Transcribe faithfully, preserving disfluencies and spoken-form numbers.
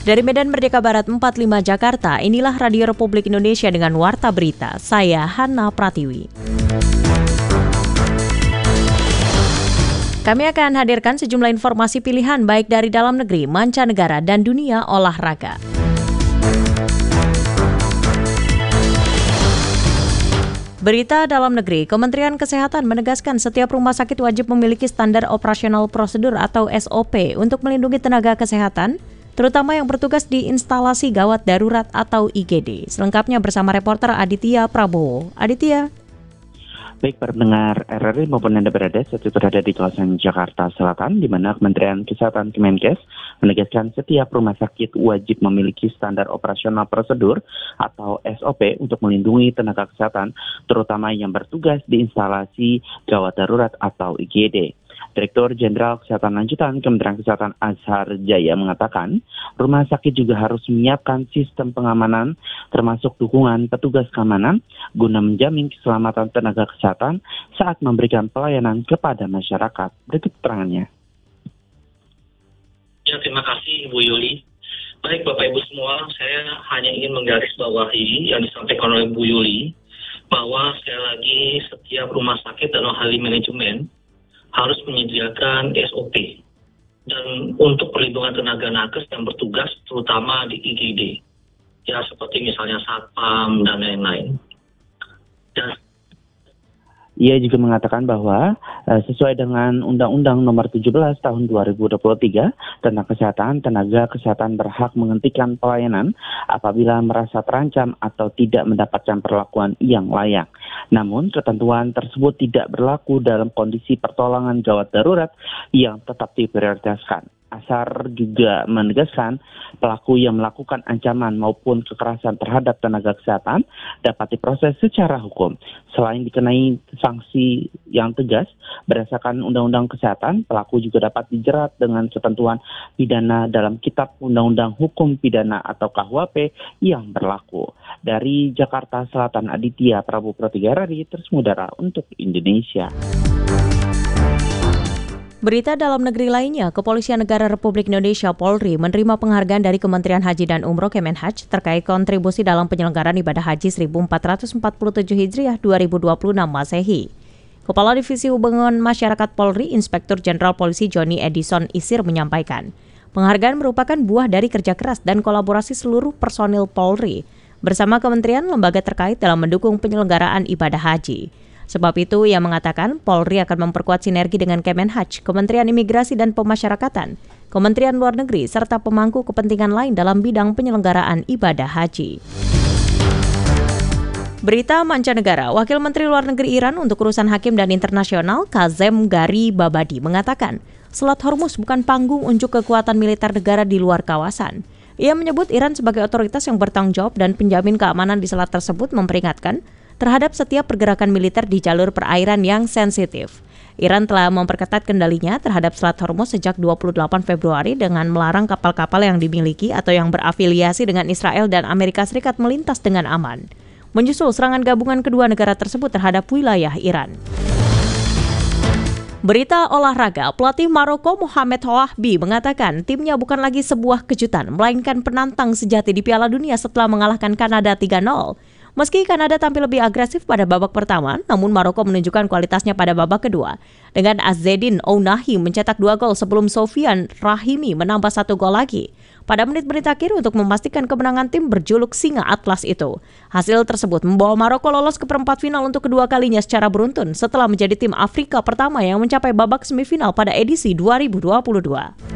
Dari Medan Merdeka Barat empat puluh lima Jakarta, inilah Radio Republik Indonesia dengan Warta Berita. Saya Hana Pratiwi. Kami akan hadirkan sejumlah informasi pilihan baik dari dalam negeri, mancanegara, dan dunia olahraga. Berita dalam negeri, Kementerian Kesehatan menegaskan setiap rumah sakit wajib memiliki standar operasional prosedur atau S O P untuk melindungi tenaga kesehatan, terutama yang bertugas di instalasi gawat darurat atau I G D. Selengkapnya bersama reporter Aditya Prabowo. Aditya. Baik pendengar R R I maupun Anda berada saat berada di kawasan Jakarta Selatan, di mana Kementerian Kesehatan Kemenkes menegaskan setiap rumah sakit wajib memiliki standar operasional prosedur atau S O P untuk melindungi tenaga kesehatan, terutama yang bertugas di instalasi gawat darurat atau I G D. Direktur Jenderal Kesehatan Lanjutan Kementerian Kesehatan Azhar Jaya mengatakan, rumah sakit juga harus menyiapkan sistem pengamanan termasuk dukungan petugas keamanan guna menjamin keselamatan tenaga kesehatan saat memberikan pelayanan kepada masyarakat. Berikut keterangannya. Ya, terima kasih Ibu Yuli. Baik Bapak Ibu semua, saya hanya ingin menggarisbawahi yang disampaikan oleh Bu Yuli, bahwa sekali lagi setiap rumah sakit dalam hal ini manajemen harus menyediakan S O P dan untuk perlindungan tenaga nakes yang bertugas terutama di I G D, ya seperti misalnya satpam dan lain-lain. Dan ia juga mengatakan bahwa uh, sesuai dengan Undang-Undang Nomor tujuh belas Tahun dua ribu dua puluh tiga tentang kesehatan, tenaga kesehatan berhak menghentikan pelayanan apabila merasa terancam atau tidak mendapatkan perlakuan yang layak. Namun, ketentuan tersebut tidak berlaku dalam kondisi pertolongan gawat darurat yang tetap diprioritaskan. Azhar juga menegaskan pelaku yang melakukan ancaman maupun kekerasan terhadap tenaga kesehatan dapat diproses secara hukum. Selain dikenai sanksi yang tegas berdasarkan Undang-Undang Kesehatan, pelaku juga dapat dijerat dengan ketentuan pidana dalam Kitab Undang-Undang Hukum Pidana atau K U H P yang berlaku. Dari Jakarta Selatan, Aditya Prabowo Pro tiga R R I, terus mudara untuk Indonesia. Berita dalam negeri lainnya, Kepolisian Negara Republik Indonesia Polri menerima penghargaan dari Kementerian Haji dan Umroh Kemenhaj terkait kontribusi dalam penyelenggaraan ibadah haji seribu empat ratus empat puluh tujuh Hijriah dua ribu dua puluh enam Masehi. Kepala Divisi Hubungan Masyarakat Polri, Inspektur Jenderal Polisi Joni Edison Isir menyampaikan, penghargaan merupakan buah dari kerja keras dan kolaborasi seluruh personil Polri bersama kementerian lembaga terkait dalam mendukung penyelenggaraan ibadah haji. Sebab itu, ia mengatakan Polri akan memperkuat sinergi dengan Kemenhaj, Kementerian Imigrasi dan Pemasyarakatan, Kementerian Luar Negeri, serta pemangku kepentingan lain dalam bidang penyelenggaraan ibadah haji. Berita mancanegara, Wakil Menteri Luar Negeri Iran untuk urusan hakim dan internasional, Kazem Garibabadi, mengatakan Selat Hormuz bukan panggung unjuk kekuatan militer negara di luar kawasan. Ia menyebut Iran sebagai otoritas yang bertanggung jawab dan penjamin keamanan di selat tersebut memperingatkan terhadap setiap pergerakan militer di jalur perairan yang sensitif. Iran telah memperketat kendalinya terhadap Selat Hormuz sejak dua puluh delapan Februari dengan melarang kapal-kapal yang dimiliki atau yang berafiliasi dengan Israel dan Amerika Serikat melintas dengan aman, menyusul serangan gabungan kedua negara tersebut terhadap wilayah Iran. Berita olahraga, pelatih Maroko Mohamed Houahbi mengatakan timnya bukan lagi sebuah kejutan, melainkan penantang sejati di Piala Dunia setelah mengalahkan Kanada tiga nol. Meski Kanada tampil lebih agresif pada babak pertama, namun Maroko menunjukkan kualitasnya pada babak kedua. Dengan Azzedine Ounahi mencetak dua gol sebelum Sofian Rahimi menambah satu gol lagi pada menit-menit akhir untuk memastikan kemenangan tim berjuluk Singa Atlas itu. Hasil tersebut membawa Maroko lolos ke perempat final untuk kedua kalinya secara beruntun setelah menjadi tim Afrika pertama yang mencapai babak semifinal pada edisi dua ribu dua puluh dua.